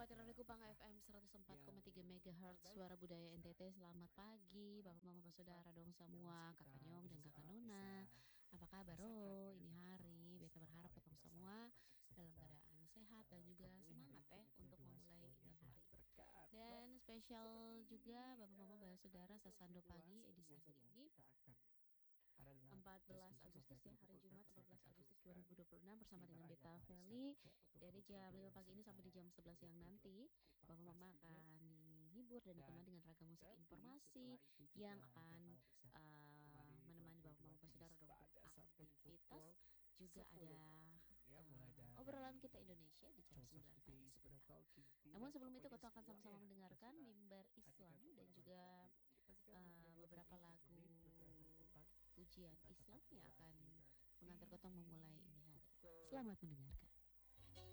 Dapati Radio Kupang FM 104,3 MHz Suara Budaya NTT. Selamat pagi Bapak Mama Saudara dong semua, Kakak Nyong dan Kakak Nona. Apa kabar ini hari? Beta berharap ketemu semua dalam keadaan sehat dan juga semangat untuk memulai ini hari. Dan spesial juga Bapak Mama Saudara Sasando Pagi edisi hari ini 14 Agustus ya, hari Jumat 14 Agustus 2026 bersama dengan Beta Feli dari jam 5 pagi ini sampai di jam 11 siang nanti. Bapak Mama akan dihibur dan ditemani dengan ragam musik informasi yang akan menemani Bapak Mama Saudara dong aktivitas. Juga ada obrolan kita Indonesia di jam 9 pagi. Namun sebelum itu kita akan sama-sama mendengarkan mimbar Islam dan juga beberapa lagu pujian Islam yang akan mengantar kita memulai ini hari. Selamat mendengarkan.